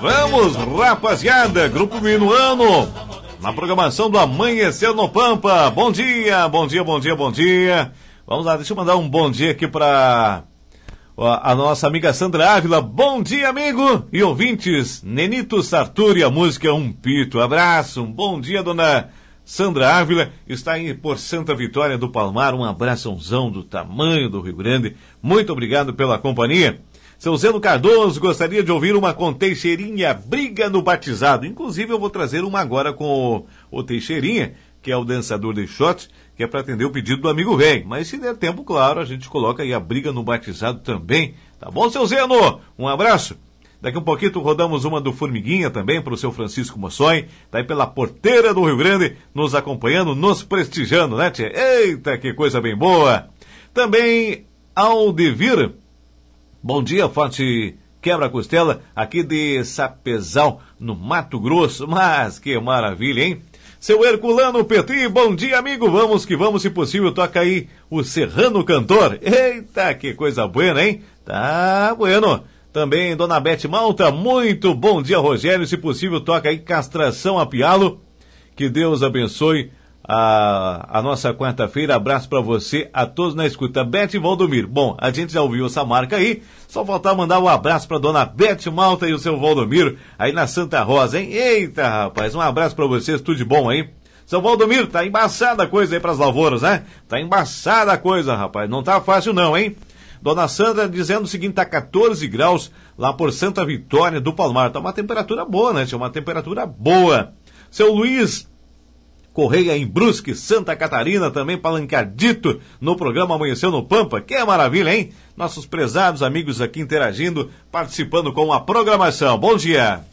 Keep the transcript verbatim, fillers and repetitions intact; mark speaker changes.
Speaker 1: Vamos, rapaziada, Grupo Minuano, na programação do Amanhecer no Pampa. Bom dia, bom dia, bom dia, bom dia. Vamos lá, deixa eu mandar um bom dia aqui para a nossa amiga Sandra Ávila. Bom dia, amigo e ouvintes. Nenito Sartur e a música é um pito. Abraço, um bom dia, dona Sandra Ávila. Está aí por Santa Vitória do Palmar. Um abraçãozão do tamanho do Rio Grande. Muito obrigado pela companhia. Seu Zeno Cardoso gostaria de ouvir uma com Teixeirinha, briga no batizado. Inclusive eu vou trazer uma agora com o, o Teixeirinha, que é o dançador de shot, que é para atender o pedido do amigo velho. Mas se der tempo, claro, a gente coloca aí a briga no batizado também. Tá bom, seu Zeno? Um abraço. Daqui um pouquinho rodamos uma do Formiguinha também para o seu Francisco Moçói. Tá aí pela porteira do Rio Grande, nos acompanhando, nos prestigiando, né, tia? Eita, que coisa bem boa. Também Aldevir. Bom dia, forte quebra-costela, aqui de Sapezal, no Mato Grosso. Mas que maravilha, hein? Seu Herculano Petri, bom dia, amigo. Vamos que vamos, se possível, toca aí o Serrano Cantor. Eita, que coisa buena, hein? Tá bueno. Também Dona Bete Malta, muito bom dia, Rogério. Se possível, toca aí Castração a Pialo. Que Deus abençoe a, a nossa quarta-feira. Abraço pra você, a todos na escuta. Bete e Valdomiro. Bom, a gente já ouviu essa marca aí. Só faltar mandar um abraço pra Dona Bete Malta e o seu Valdomiro aí na Santa Rosa, hein? Eita, rapaz, um abraço pra vocês, tudo de bom aí. Seu Valdomiro, tá embaçada a coisa aí pras lavouras, né? Tá embaçada a coisa, rapaz. Não tá fácil não, hein? Dona Sandra dizendo o seguinte, tá quatorze graus lá por Santa Vitória do Palmar. Tá uma temperatura boa, né? Tinha uma temperatura boa. Seu Luiz Correia em Brusque, Santa Catarina, também palancadito no programa Amanheceu no Pampa. Que maravilha, hein? Nossos prezados amigos aqui interagindo, participando com a programação. Bom dia.